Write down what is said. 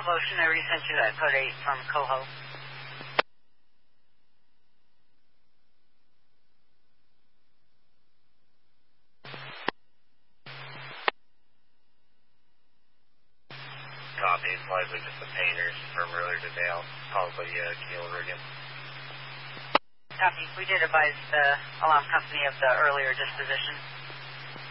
Golf Ocean, I resent you that code 8 from Coho. Copy. It's likely just the painters from earlier today. I'll probably keel her again. Copy. We did advise the alarm company of the earlier disposition.